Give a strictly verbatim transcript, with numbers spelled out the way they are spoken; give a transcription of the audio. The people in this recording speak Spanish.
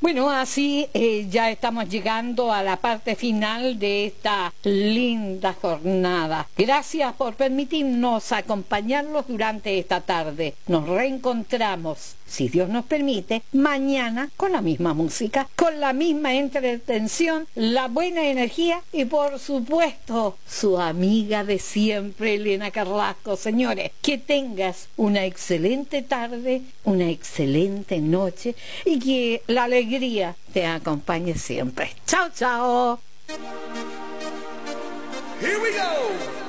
Bueno, así eh, ya estamos llegando a la parte final de esta linda jornada. Gracias por permitirnos acompañarlos durante esta tarde. Nos reencontramos, si Dios nos permite, mañana con la misma música, con la misma entretención, la buena energía y, por supuesto, su amiga de siempre, Elena Carrasco. Señores, que tengas una excelente tarde, una excelente noche y que la alegría te acompañe siempre. Chao, chao. Here we go.